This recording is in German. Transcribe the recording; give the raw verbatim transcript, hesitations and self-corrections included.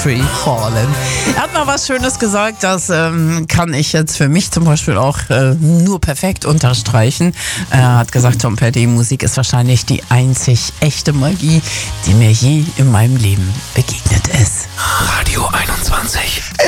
Free Fallen. Er hat mal was Schönes gesagt, das ähm, kann ich jetzt für mich zum Beispiel auch äh, nur perfekt unterstreichen. Er hat gesagt, Tom Petty, Musik ist wahrscheinlich die einzig echte Magie, die mir je in meinem Leben begegnet ist. Radio einundzwanzig.